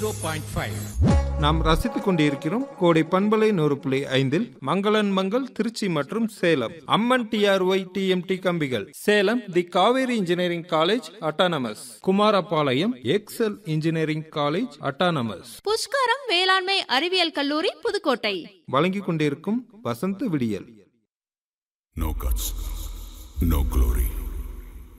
நாம் ரசித்துக் கொண்டிருக்கிறோம் கோடை பண்பலை 100.5 மங்களன் மங்கள் திருச்சி மற்றும் சேலம். அம்மன் டிஆர்ஒய் டிஎம்டி கம்பிகள் சேலம் தி Kaveri engineering college autonomous, Kumarapalayam XL engineering college autonomous, Pushkaram வேளாண்மை அறிவியல் கல்லூரி புதுக்கோட்டை வழங்கிக் கொண்டிருக்கும் வசந்த விடியல். No guts, no glory.